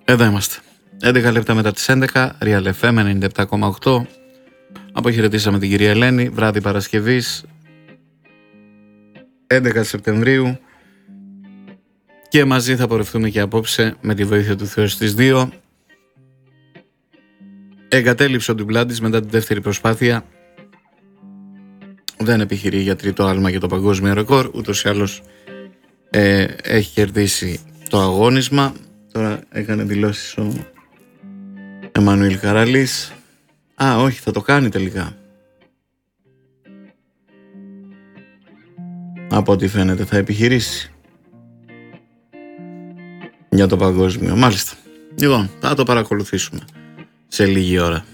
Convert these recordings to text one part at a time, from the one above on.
Εδώ είμαστε. 11 λεπτά μετά τις 11, Real FM 97,8. Αποχαιρετήσαμε την κυρία Ελένη, βράδυ Παρασκευής, 11 Σεπτεμβρίου. Και μαζί θα πορευτούμε και απόψε με τη βοήθεια του Θεού στις 2. Εγκατέλειψε ο Ντουμπλάντης μετά την δεύτερη προσπάθεια. Δεν επιχειρεί για τρίτο άλμα για το παγκόσμιο ρεκόρ. Ούτως ή άλλως έχει κερδίσει το αγώνισμα. Τώρα έκανε δηλώσεις ο Εμμανουήλ Καραλής. Όχι, θα το κάνει τελικά. Από ό,τι φαίνεται θα επιχειρήσει για το παγκόσμιο. Μάλιστα. Λοιπόν, θα το παρακολουθήσουμε σε λίγη ώρα.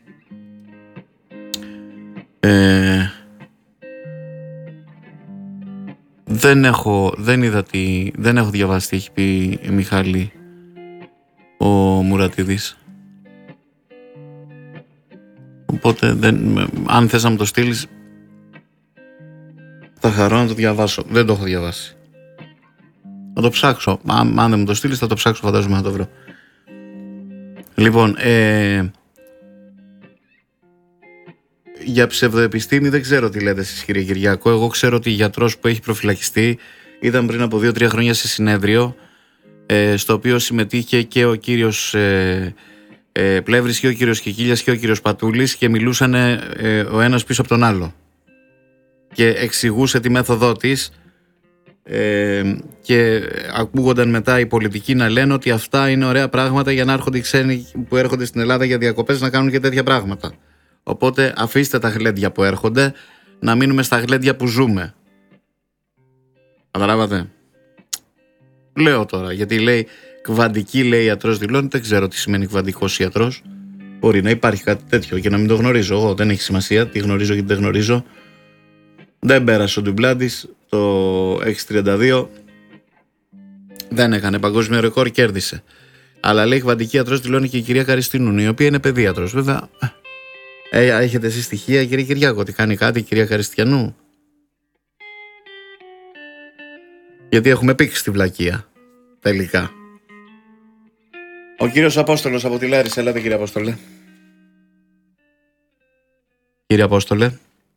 Δεν έχω διαβάσει τι έχει πει Μιχάλη ο Μουρατίδης. Οπότε αν θες να μου το στείλεις θα χαρώ να το διαβάσω. Δεν το έχω διαβάσει. Θα το ψάξω. Αν δεν μου το στείλεις θα το ψάξω, φαντάζομαι να το βρω. Λοιπόν, για ψευδοεπιστήμη δεν ξέρω τι λέτε εσείς, κύριε Κυριάκο. Εγώ ξέρω ότι γιατρός που έχει προφυλακιστεί ήταν πριν από 2-3 χρόνια σε συνέδριο στο οποίο συμμετείχε και ο κύριος Πλεύρης και ο κύριος Κικίλιας και ο κύριος Πατούλης και μιλούσαν ο ένας πίσω από τον άλλο και εξηγούσε τη μέθοδό της και ακούγονταν μετά οι πολιτικοί να λένε ότι αυτά είναι ωραία πράγματα για να έρχονται οι ξένοι που έρχονται στην Ελλάδα για διακοπές να κάνουν και τέτοια πράγματα. Οπότε αφήστε τα γλέντια που έρχονται, να μείνουμε στα γλέντια που ζούμε. Καταλάβατε? Λέω τώρα, γιατί λέει κβαντική, λέει ιατρός δηλώνει. Δεν ξέρω τι σημαίνει κβαντικός ιατρός. Μπορεί να υπάρχει κάτι τέτοιο και να μην το γνωρίζω εγώ. Δεν έχει σημασία τι γνωρίζω και τι δεν γνωρίζω. Δεν πέρασε ο Ντουμπλάντης το 6.32. Δεν έκανε παγκόσμιο ρεκόρ, κέρδισε. Αλλά λέει κβαντική ιατρός δηλώνει και η κυρία Καριστινού, η οποία είναι παιδίατρος. Βέβαια, έχετε εσείς στοιχεία, κύριε Κυριάκο, ότι κάνει κάτι η κυρία Καριστιανού? Γιατί έχουμε πήξει στη βλακεία τελικά. Ο κύριος Απόστολος από τη Λάρισα. Ελάτε, κύριε Απόστολε. Κύριε Απόστολε.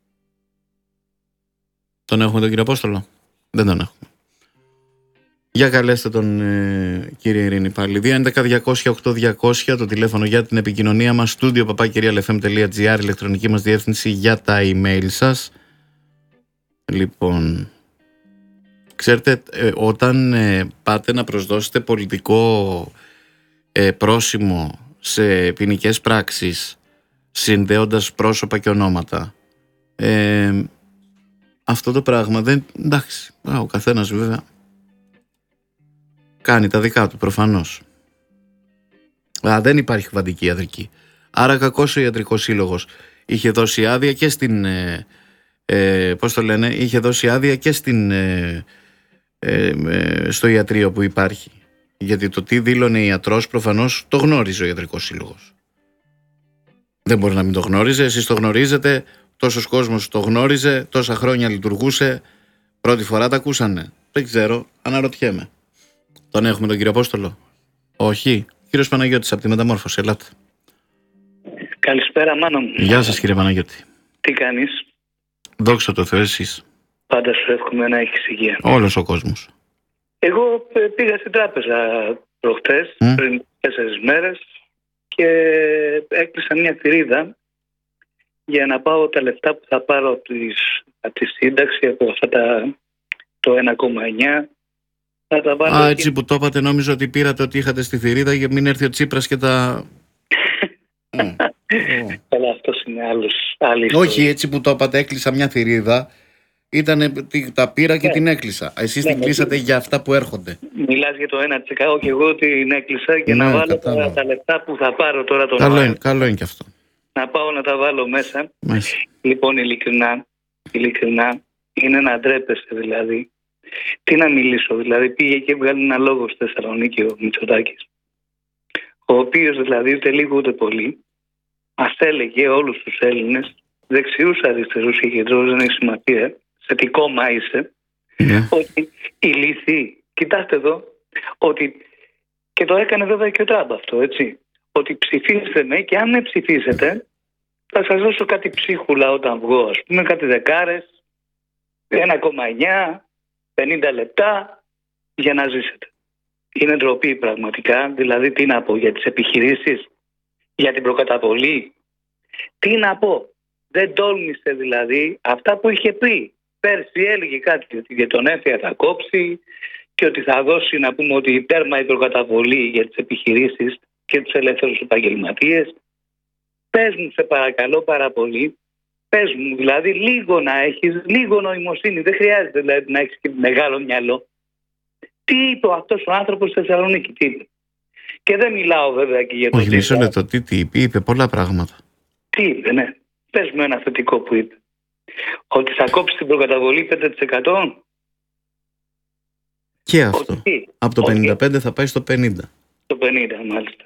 Τον έχουμε τον κύριο Απόστολο? Δεν τον έχουμε. Για καλέστε τον κύριε Ειρήνη πάλι. 211-200-8200 το τηλέφωνο για την επικοινωνία μας. studio@realfm.gr, ηλεκτρονική μας διεύθυνση για τα email σας. Λοιπόν, ξέρετε, όταν πάτε να προσδώσετε πολιτικό πρόσημο σε ποινικές πράξεις συνδέοντας πρόσωπα και ονόματα, αυτό το πράγμα δεν... Εντάξει, ο καθένας βέβαια κάνει τα δικά του προφανώς. Δεν υπάρχει κβαντική ιατρική. Άρα κακώς ο ιατρικός σύλλογος είχε δώσει άδεια και στην... πώς το λένε, είχε δώσει άδεια και στο ιατρείο που υπάρχει. Γιατί το τι δήλωνε ιατρός προφανώς το γνώριζε ο ιατρικός σύλλογος. Δεν μπορεί να μην το γνώριζε. Εσείς το γνωρίζετε. Τόσος κόσμος το γνώριζε. Τόσα χρόνια λειτουργούσε. Πρώτη φορά τα ακούσανε? Δεν ξέρω. Αναρωτιέμαι. Τον έχουμε τον κύριο Απόστολο? Όχι. Κύριος Παναγιώτης από τη Μεταμόρφωση. Ελάτε. Καλησπέρα, Μάνο μου. Γεια σας, κύριε Παναγιώτη. Τι κάνεις? Δόξα τω Θεώ, εσείς? Πάντα σου εύχομαι να έχεις υγεία. Όλος ο κόσμος. Εγώ πήγα στην τράπεζα προχτές, πριν 4 μέρες, και έκλεισα μια θηρίδα για να πάω τα λεφτά που θα πάρω από τη σύνταξη, από αυτά το 1,9. Θα τα βάλω έτσι που το είπατε, νόμιζα ότι πήρατε ότι είχατε στη θηρίδα για μην έρθει ο Τσίπρας και τα... Αλλά αυτός είναι άλλη ιστορία. Όχι, έτσι που το είπατε, έκλεισα μια θηρίδα. Τα πήρα και την έκλεισα. Εσείς την κλείσατε για αυτά που έρχονται. Μιλάς για το 1% και εγώ την έκλεισα για να βάλω τα λεφτά που θα πάρω τώρα τον Μάιο. Καλό είναι και αυτό. Να πάω να τα βάλω μέσα. Λοιπόν, ειλικρινά, είναι να ντρέπεσαι δηλαδή. Τι να μιλήσω, δηλαδή πήγε και έβγαλε ένα λόγο στη Θεσσαλονίκη ο Μητσοτάκης, ο οποίος δηλαδή ούτε λίγο ούτε πολύ μας έλεγε όλους τους Έλληνες, δεξιούς, αριστερούς και κεντρούς, δεν έχει σημασία σε τι κόμμα είσαι, ότι οι λύθοι, κοιτάξτε εδώ, ότι Και το έκανε βέβαια και ο Τραμπ αυτό, έτσι. Ότι ψηφίστε με και αν με ψηφίσετε, θα σας δώσω κάτι ψίχουλα όταν βγω. Ας πούμε κάτι δεκάρες, 1,9, 50 λεπτά για να ζήσετε. Είναι ντροπή πραγματικά. Δηλαδή τι να πω για τις επιχειρήσεις, για την προκαταβολή. Τι να πω. Δεν τόλμησε δηλαδή αυτά που είχε πει. Πέρσι έλεγε κάτι ότι για τον έμφυα θα κόψει και ότι θα δώσει, να πούμε, ότι τέρμα η προκαταβολή για τις επιχειρήσεις και τους ελεύθερους επαγγελματίες. Πες μου σε παρακαλώ πάρα πολύ, πες μου δηλαδή λίγο να έχεις, λίγο νοημοσύνη. Δεν χρειάζεται δηλαδή να έχεις και μεγάλο μυαλό. Τι είπε αυτός ο άνθρωπος στη Θεσσαλονίκη, τι είπε? Και δεν μιλάω βέβαια και για το όχι, μισό λεπτό, τι είπε πολλά πράγματα. Τι είπε, ναι. Πες μου ένα θετικό που είπε. Ότι θα κόψει την προκαταβολή 5%. Και αυτό. Ότι, από το 55 θα πάει στο 50. Το 50 μάλιστα.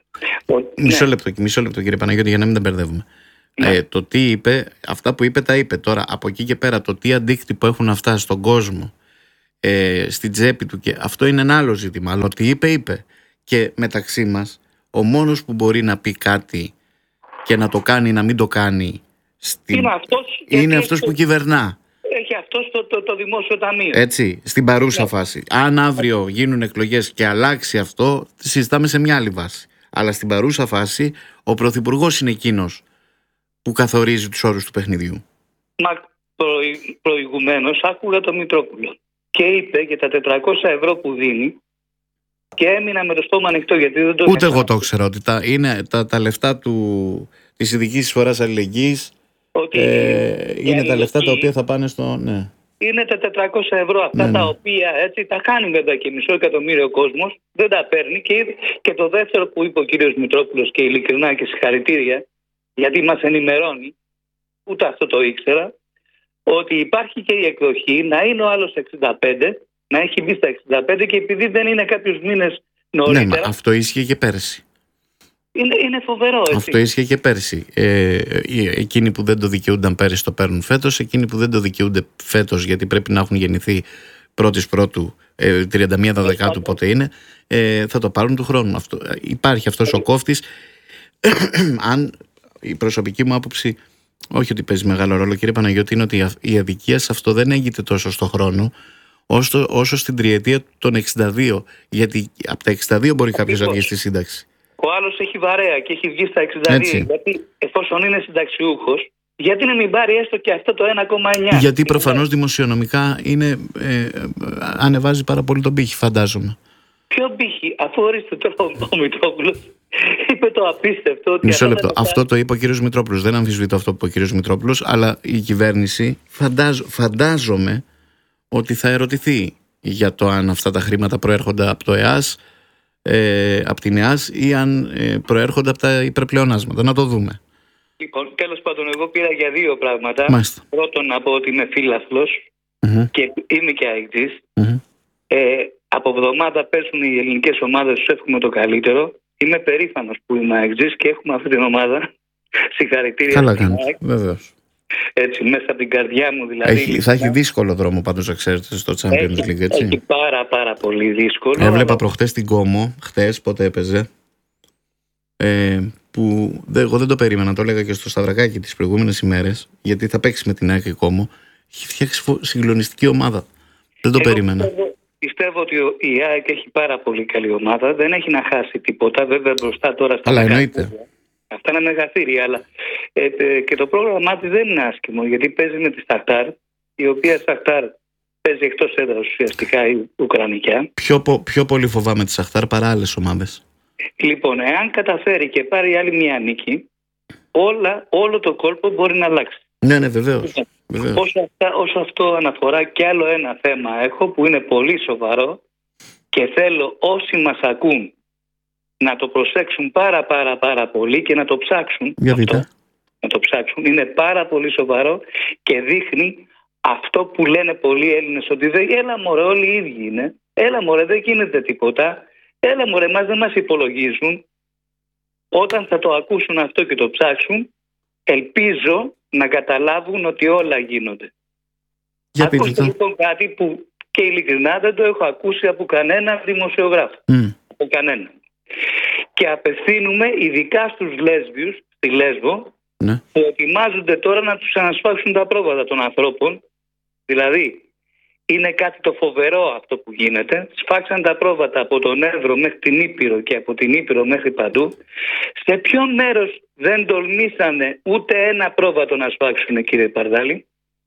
Μισό λεπτό κύριε Παναγιώτη, για να μην τα μπερδεύουμε. Ναι. Το τι είπε, αυτά που είπε τα είπε. Τώρα από εκεί και πέρα το τι αντίκτυπο έχουν αυτά στον κόσμο, στην τσέπη του, και αυτό είναι ένα άλλο ζήτημα. Αλλά ότι είπε. Και μεταξύ μας ο μόνος που μπορεί να πει κάτι και να το κάνει, να μην το κάνει, είναι αυτός που κυβερνά. Έχει αυτό το δημόσιο ταμείο. Έτσι, στην παρούσα φάση. Αν αύριο γίνουν εκλογές και αλλάξει αυτό, συζητάμε σε μια άλλη βάση. Αλλά στην παρούσα φάση ο Πρωθυπουργός είναι εκείνος που καθορίζει τους όρους του παιχνιδιού. Μα προηγουμένως άκουγα τον Μητρόπουλο και είπε για τα 400 ευρώ που δίνει και έμεινα με το στόμα ανοιχτό, γιατί δεν το ούτε εγώ το ξέρω ότι είναι τα λεφτά της ειδικής εισφοράς αλληλεγγύης. Είναι τα λεφτά τα οποία θα πάνε στο... Ναι. Είναι τα 400 ευρώ αυτά, τα οποία έτσι τα κάνει βέβαια και μισό εκατομμύριο κόσμος, δεν τα παίρνει. Και το δεύτερο που είπε ο κύριος Μητρόπουλος, και ειλικρινά και συγχαρητήρια, γιατί μας ενημερώνει, ούτε αυτό το ήξερα, ότι υπάρχει και η εκδοχή να είναι ο άλλος 65, να έχει μπει στα 65 και επειδή δεν είναι κάποιους μήνες νωρίτερα... Ναι, μα αυτό ίσχυε και πέρσι. Είναι φοβερό, έτσι. Αυτό ίσχυε και πέρσι. Εκείνοι που δεν το δικαιούνταν πέρσι το παίρνουν φέτος. Εκείνοι που δεν το δικαιούνται φέτος, γιατί πρέπει να έχουν γεννηθεί 1η Πρώτου, 31 Δεκάτου, πότε είναι, θα το πάρουν του χρόνου. Υπάρχει αυτός ο κόφτης. Αν η προσωπική μου άποψη, όχι ότι παίζει μεγάλο ρόλο, κύριε Παναγιώτη, είναι ότι η αδικία σε αυτό δεν έγινε τόσο στο χρόνο όσο στην τριετία των 62. Γιατί από τα 62 μπορεί κάποιος να βγει στη σύνταξη. Ο άλλος έχει βαρέα και έχει βγει στα 62. Έτσι. Γιατί εφόσον είναι συνταξιούχος, γιατί να μην πάρει έστω και αυτό το 1,9? Γιατί προφανώς δημοσιονομικά ανεβάζει πάρα πολύ τον πύχη, φαντάζομαι. Ποιο πύχη? Αφού ορίστε τώρα ο Μητρόπουλος είπε το απίστευτο. Μισό λεπτό. Αυτό το είπε ο κύριος Μητρόπουλος. Δεν αμφισβητώ αυτό που είπε ο κύριος Μητρόπουλος, αλλά η κυβέρνηση φαντάζομαι ότι θα ερωτηθεί για το αν αυτά τα χρήματα προέρχονται από το ΕΑΣ, από την ΕΑΣ, ή αν προέρχονται από τα υπερπλεονάσματα. Να το δούμε. Λοιπόν, τέλος πάντων, εγώ πήρα για δύο πράγματα. Μάλιστα. Πρώτον, να πω ότι είμαι φίλαθλος και είμαι και αεκτής. Από εβδομάδα παίζουν οι ελληνικές ομάδες, τους εύχομαι το καλύτερο. Είμαι περήφανος που είμαι αεκτής και έχουμε αυτή την ομάδα. Συγχαρητήρια. Καλά κάνεις, βεβαίως. Έτσι, μέσα από την καρδιά μου δηλαδή. Θα έχει δύσκολο δρόμο πάντως, να ξέρετε, στο Champions League, έτσι. Έχει πάρα πολύ δύσκολο. Έβλεπα προχτές την Κόμο, χτες, πότε έπαιζε, που εγώ δεν το περίμενα, το έλεγα και στο Σταυρακάκι τις προηγούμενες ημέρες, γιατί θα παίξει με την ΑΕΚ η Κόμο. Έχει φτιάξει συγκλονιστική ομάδα. Δεν το περίμενα. Πιστεύω ότι η ΑΕΚ έχει πάρα πολύ καλή ομάδα. Δεν έχει να χάσει τίποτα. Βέβαια μπροστά τώρα στα αλλά εννοείται. Αυτά είναι μεγαθύρια, αλλά και το πρόγραμμά της δεν είναι άσχημο, γιατί παίζει με τη Σαχτάρ, η οποία Σαχτάρ παίζει εκτός έδρας ουσιαστικά η Ουκρανικιά. Πιο πολύ φοβάμαι τη Σαχτάρ παρά άλλες ομάδες. Λοιπόν, εάν καταφέρει και πάρει άλλη μια νίκη, όλο το κόλπο μπορεί να αλλάξει. Ναι, βεβαίως. Όσο αυτό αναφορά, και άλλο ένα θέμα έχω που είναι πολύ σοβαρό και θέλω όσοι μας ακούν να το προσέξουν πάρα πολύ και να το ψάξουν. Να το ψάξουν. Είναι πάρα πολύ σοβαρό και δείχνει αυτό που λένε πολλοί Έλληνες, ότι έλα μωρέ, όλοι οι ίδιοι είναι. Έλα μωρέ, δεν γίνεται τίποτα. Έλα μωρέ, μας δεν μας υπολογίζουν. Όταν θα το ακούσουν αυτό και το ψάξουν, ελπίζω να καταλάβουν ότι όλα γίνονται. Ακούστε λοιπόν κάτι που και ειλικρινά δεν το έχω ακούσει από κανένα δημοσιογράφο. Από κανένα. Και απευθύνουμε ειδικά στους λέσβιους, στη Λέσβο, ναι, που ετοιμάζονται τώρα να τους ανασφάξουν τα πρόβατα των ανθρώπων. Δηλαδή, είναι κάτι το φοβερό αυτό που γίνεται. Σφάξαν τα πρόβατα από τον Εύρο μέχρι την Ήπειρο και από την Ήπειρο μέχρι παντού. Σε ποιο μέρος δεν τολμήσανε ούτε ένα πρόβατο να σφάξουν, κύριε Παρδάλη?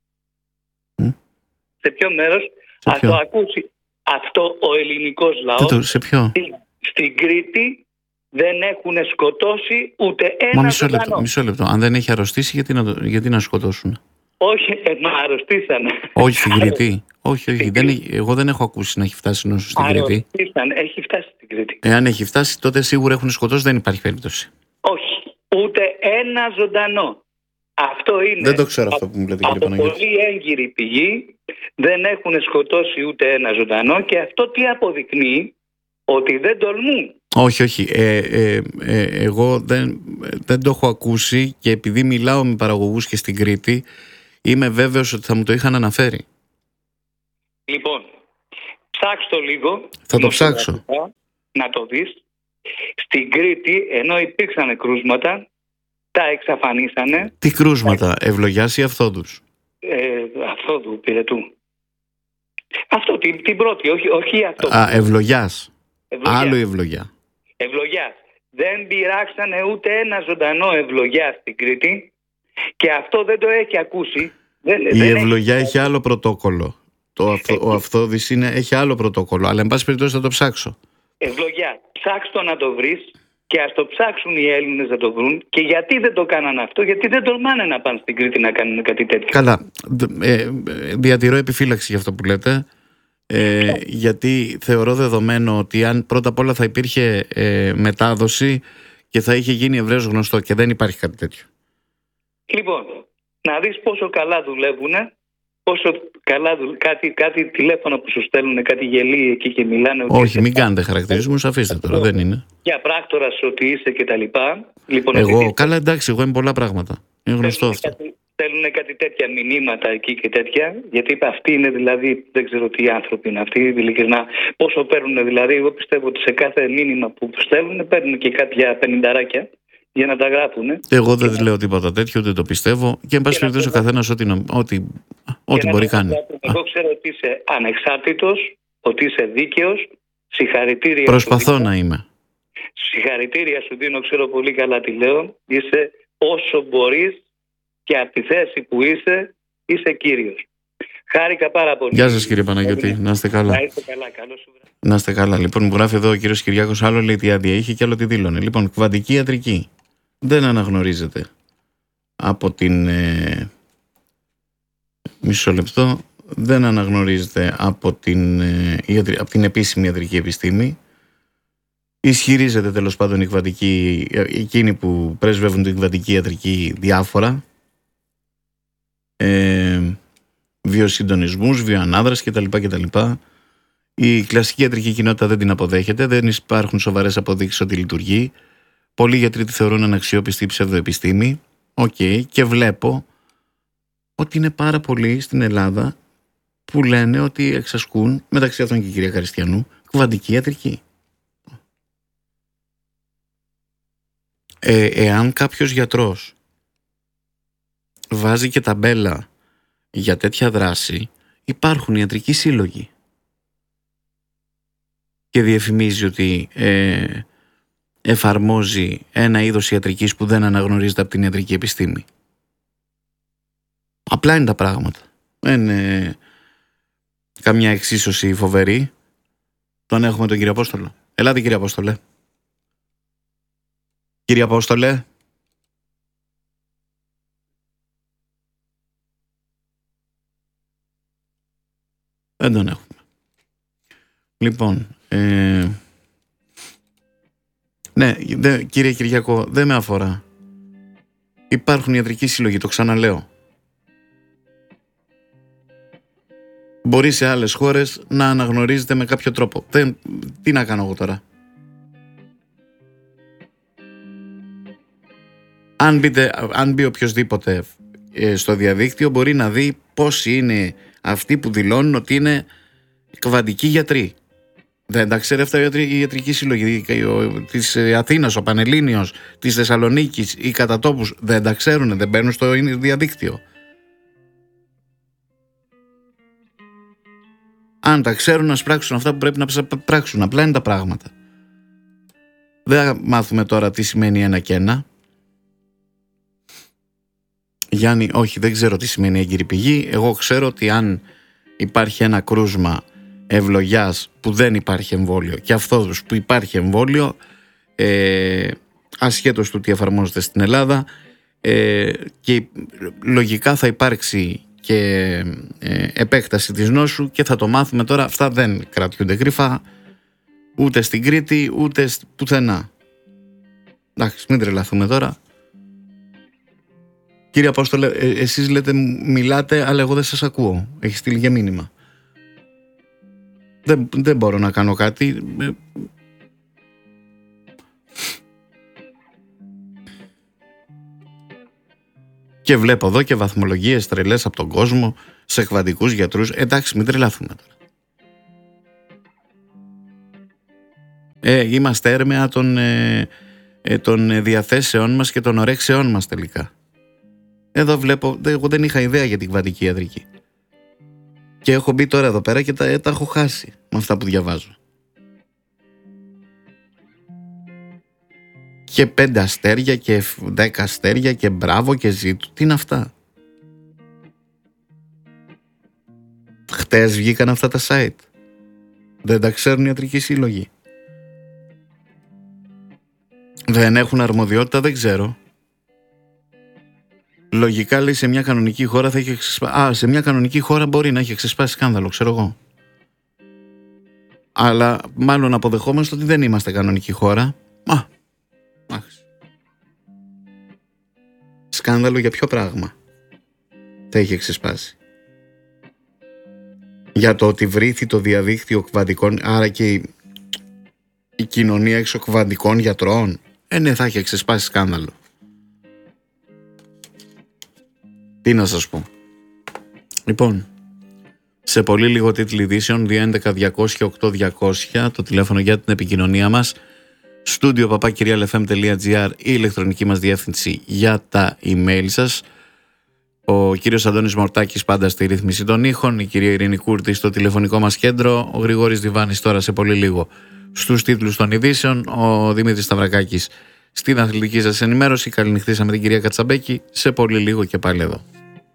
Σε ποιο μέρος? Ας το ακούσει αυτό ο ελληνικός λαός. Σε ποιο? Στην Κρήτη δεν έχουν σκοτώσει ούτε ένα ζωντανό. Μισό λεπτό. Αν δεν έχει αρρωστήσει, γιατί να σκοτώσουν? Όχι, μα αρρωστήσανε. Όχι στην Κρήτη. Όχι. Εγώ δεν έχω ακούσει να έχει φτάσει νόσο στην Κρήτη. Έχει φτάσει στην Κρήτη. Εάν έχει φτάσει, τότε σίγουρα έχουν σκοτώσει, δεν υπάρχει περίπτωση. Όχι, ούτε ένα ζωντανό. Αυτό είναι. Δεν το ξέρω αυτό που μου λέτε, κύριε Παναγιώτη. Από πολύ έγκυρη πηγή, δεν έχουν σκοτώσει ούτε ένα ζωντανό, και αυτό τι αποδεικνύει? Ότι δεν τολμούν. Όχι. Εγώ δεν το έχω ακούσει, και επειδή μιλάω με παραγωγούς και στην Κρήτη, είμαι βέβαιος ότι θα μου το είχαν αναφέρει. Λοιπόν, ψάξ' το λίγο. Θα το ψάξω. Να το δεις. Στην Κρήτη, ενώ υπήρξαν κρούσματα, τα εξαφανίσανε. Τι κρούσματα? Ευλογιάς ή Αυθόδους? Αυθόδου, Πυρετού. Αυτό, την πρώτη, όχι αυτό. Ευλογιάς. Άλλο η Ευλογιά. Ευλογιάς. Δεν πειράξανε ούτε ένα ζωντανό Ευλογιά στην Κρήτη, και αυτό δεν το έχει ακούσει. Η Ευλογιά έχει άλλο πρωτόκολλο. Ο Αυθόδης έχει άλλο πρωτόκολλο, αλλά εν πάση περιπτώσει θα το ψάξω. Ευλογιά. Ψάξ' το να το βρεις, και ας το ψάξουν οι Έλληνες να το βρουν. Και γιατί δεν το κάνανε αυτό? Γιατί δεν τολμάνε να πάνε στην Κρήτη να κάνουν κάτι τέτοιο. Καλά. Διατηρώ επιφύλαξη για αυτό που λέτε. Γιατί θεωρώ δεδομένο ότι αν πρώτα απ' όλα θα υπήρχε μετάδοση και θα είχε γίνει ευρέως γνωστό, και δεν υπάρχει κάτι τέτοιο. Λοιπόν, να δεις πόσο καλά δουλεύουνε, πόσο καλά κάτι τηλέφωνο που σου στέλνουν, κάτι γελοί εκεί και μιλάνε. Όχι, μην κάνετε χαρακτηρισμούς, αφήστε τώρα, δεν είναι. Για πράκτορας ότι είσαι και τα λοιπά. Λοιπόν, καλά, εντάξει, εγώ είμαι πολλά πράγματα. Είναι γνωστό αυτό. Στέλνουν κάτι τέτοια μηνύματα εκεί και τέτοια, γιατί αυτοί είναι, δηλαδή, δεν ξέρω τι άνθρωποι είναι αυτοί, ειλικρινά. Πόσο παίρνουν, δηλαδή, εγώ πιστεύω ότι σε κάθε μήνυμα που στέλνουν παίρνουν και κάποια 50 για να τα γράφουν. Εγώ δεν λέω τίποτα τέτοιο, ούτε το πιστεύω, και εν πάση περιπτώσει ο καθένας ό,τι μπορεί κάνει. Εγώ ξέρω ότι είσαι ανεξάρτητος, ότι είσαι δίκαιος. Συγχαρητήρια. Προσπαθώ να είμαι. Συγχαρητήρια σου δίνω, ξέρω πολύ καλά τι λέω. Είσαι όσο μπορείς, και από τη θέση που είσαι κύριος. Χάρηκα πάρα πολύ. Γεια σας, κύριε Παναγιώτη, να είστε καλά. Να είστε καλά, καλώς σου βράδυ. Να είστε καλά. Λοιπόν, μου γράφει εδώ ο κύριος Κυριάκος, άλλο λέει τι άδεια είχε και άλλο τι δήλωνε. Λοιπόν, κβαντική ιατρική δεν αναγνωρίζεται από την. Μισό λεπτό. Δεν αναγνωρίζεται από την επίσημη ιατρική επιστήμη. Ισχυρίζεται τέλος πάντων η κβαντική, εκείνοι που πρέσβευουν την κβαντική ιατρική, διάφορα. Βιοσυντονισμούς, βιοανάδραση κτλ. Η κλασική ιατρική κοινότητα δεν την αποδέχεται, δεν υπάρχουν σοβαρές αποδείξεις ότι λειτουργεί. Πολλοί γιατροί τη θεωρούν αναξιόπιστη ψευδοεπιστήμη. Και βλέπω ότι είναι πάρα πολλοί στην Ελλάδα που λένε ότι εξασκούν, μεταξύ αυτών και η κυρία Χαριστιανού, κβαντική ιατρική. Εάν κάποιος γιατρός βάζει και ταμπέλα για τέτοια δράση, υπάρχουν ιατρικοί σύλλογοι και διαφημίζει ότι εφαρμόζει ένα είδος ιατρικής που δεν αναγνωρίζεται από την ιατρική επιστήμη. Απλά είναι τα πράγματα. Δεν είναι καμιά εξίσωση φοβερή. Τον έχουμε τον κύριο Απόστολο. Ελάτε, κύριε Απόστολε. Κύριε Απόστολε. Δεν τον έχουμε. Λοιπόν, ναι, κύριε Κυριακό, δεν με αφορά. Υπάρχουν ιατρικοί σύλλογοι, το ξαναλέω. Μπορεί σε άλλες χώρες να αναγνωρίζεται με κάποιο τρόπο. Τι να κάνω εγώ τώρα. Αν μπει οποιοσδήποτε στο διαδίκτυο, μπορεί να δει πόσοι είναι αυτοί που δηλώνουν ότι είναι κβαντικοί γιατροί. Δεν τα ξέρει αυτά η ιατρική συλλογή της Αθήνας, ο Πανελλήνιος, της Θεσσαλονίκης, οι κατατόπους? Δεν τα ξέρουν, δεν μπαίνουν στο διαδίκτυο? Αν τα ξέρουν, να πράξουν αυτά που πρέπει να πράξουν. Απλά είναι τα πράγματα. Δεν μάθουμε τώρα τι σημαίνει 1 και 1. Γιάννη, όχι, δεν ξέρω τι σημαίνει έγκυρη πηγή. Εγώ ξέρω ότι αν υπάρχει ένα κρούσμα ευλογιάς που δεν υπάρχει εμβόλιο και αυτός που υπάρχει εμβόλιο, ασχέτως του τι εφαρμόζεται στην Ελλάδα, και λογικά θα υπάρξει και επέκταση της νόσου και θα το μάθουμε τώρα. Αυτά δεν κρατιούνται κρυφά ούτε στην Κρήτη ούτε πουθενά. Εντάξει, μην τρελαθούμε τώρα. Κύριε Απόστολε, εσείς λέτε μιλάτε, αλλά εγώ δεν σας ακούω. Έχει στείλει για μήνυμα. Δεν μπορώ να κάνω κάτι. Και βλέπω εδώ και βαθμολογίες τρελές από τον κόσμο σε εκβαντικούς γιατρούς. Εντάξει, μην τρελαθούμε τώρα. Είμαστε έρμεα των διαθέσεών μας και των ορέξεών μας τελικά. Εδώ βλέπω, εγώ δεν είχα ιδέα για την κβαντική ιατρική. Και έχω μπει τώρα εδώ πέρα και τα έχω χάσει με αυτά που διαβάζω. Και 5 αστέρια και 10 αστέρια και μπράβο και ζήτου. Τι είναι αυτά? Χτες βγήκαν αυτά τα site. Δεν τα ξέρουν οι ιατρικοί σύλλογοι. Δεν έχουν αρμοδιότητα, δεν ξέρω. Λογικά λέει σε μια κανονική χώρα θα είχε ξεσπάσει. Σε μια κανονική χώρα μπορεί να έχει ξεσπάσει σκάνδαλο, ξέρω εγώ. Αλλά μάλλον αποδεχόμαστε ότι δεν είμαστε κανονική χώρα. Σκάνδαλο για ποιο πράγμα θα είχε ξεσπάσει? Για το ότι βρήθη το διαδίκτυο κβαντικών, άρα και η κοινωνία έξω κβαντικών γιατρών? Ναι, θα είχε ξεσπάσει σκάνδαλο. Τι να σας πω. Λοιπόν, σε πολύ λίγο τίτλοι ειδήσεων, 211-200-8200, το τηλέφωνο για την επικοινωνία μας, studio@kyrialfm.gr, η ηλεκτρονική μας διεύθυνση για τα email σας. Ο κύριος Αντώνης Μορτάκης πάντα στη ρύθμιση των ήχων, η κυρία Ειρήνη Κούρτη στο τηλεφωνικό μας κέντρο, ο Γρηγόρης Διβάνης τώρα σε πολύ λίγο στους τίτλους των ειδήσεων, ο Δημήτρης Σταυρακάκης στην αθλητική σας ενημέρωση. Καληνυχτήσαμε την κυρία Κατσαμπέκη, σε πολύ λίγο και πάλι εδώ.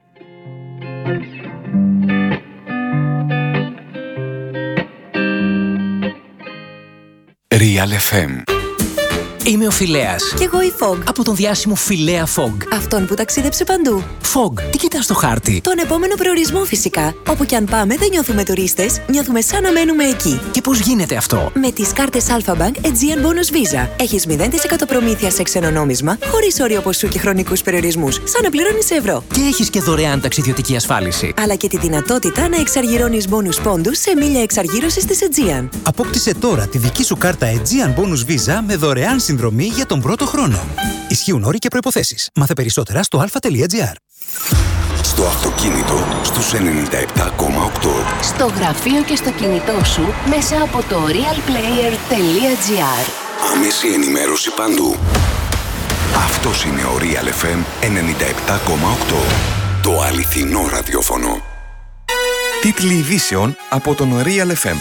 Real FM. Είμαι ο Φιλέας. Κι εγώ η Fog. Από τον διάσημο Φιλέα Fog. Αυτόν που ταξίδεψε παντού. Fog, τι κοιτάς στο χάρτη? Τον επόμενο προορισμό φυσικά. Όπου κι αν πάμε δεν νιώθουμε τουρίστες, νιώθουμε σαν να μένουμε εκεί. Και πώς γίνεται αυτό? Με τις κάρτες Alpha Bank Aegean Bonus Visa. Έχεις 0% προμήθεια σε ξένο νόμισμα, χωρίς όριο ποσού και χρονικούς περιορισμούς, σαν να πληρώνεις σε ευρώ. Και έχεις και δωρεάν ταξιδιωτική ασφάλιση. Αλλά και τη δυνατότητα να εξαργυρώνεις bonus πόντους σε μίλια εξαργύρωσης της Aegean. Απόκτησε τώρα τη δική σου κάρτα Aegean Bonus Visa με δωρεάν συνδρομή για τον πρώτο χρόνο. Ισχύουν όροι και προϋποθέσεις. Μάθε περισσότερα στο alpha.gr. Στο αυτοκίνητο στους 97,8. Στο γραφείο και στο κινητό σου μέσα από το realplayer.gr. Άμεση ενημέρωση παντού. Αυτός είναι ο Real FM 97,8. Το αληθινό ραδιόφωνο. Τίτλοι ειδήσεων από τον Real FM.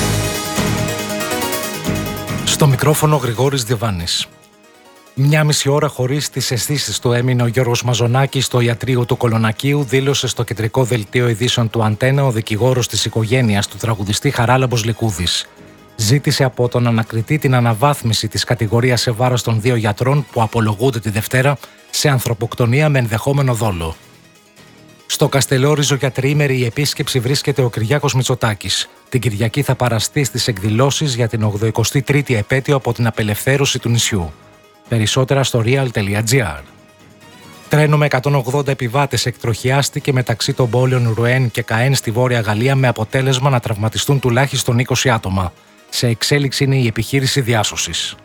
Στο μικρόφωνο Γρηγόρης Διβάνης. 1,5 ώρα χωρίς τις αισθήσεις του έμεινε ο Γιώργος Μαζονάκης στο ιατρείο του Κολονακίου, δήλωσε στο κεντρικό δελτίο ειδήσεων του Αντένα ο δικηγόρος της οικογένειας του τραγουδιστή Χαράλαμπος Λικούδης. Ζήτησε από τον ανακριτή την αναβάθμιση της κατηγορίας σε βάρος των 2 γιατρών που απολογούνται τη Δευτέρα σε ανθρωποκτονία με ενδεχόμενο δόλο. Στο Καστελόριζο για τριήμερη επίσκεψη βρίσκεται ο Κυριάκος Μητσοτάκης. Την Κυριακή θα παραστεί στις εκδηλώσεις για την 83η επέτειο από την απελευθέρωση του νησιού. Περισσότερα στο real.gr. Τρένο με 180 επιβάτες εκτροχιάστηκε μεταξύ των πόλεων Ρουέν και Καέν στη Βόρεια Γαλλία με αποτέλεσμα να τραυματιστούν τουλάχιστον 20 άτομα. Σε εξέλιξη είναι η επιχείρηση διάσωσης.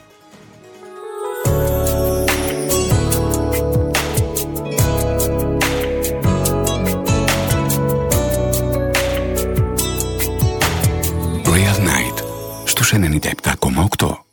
Real Night στους 97,8.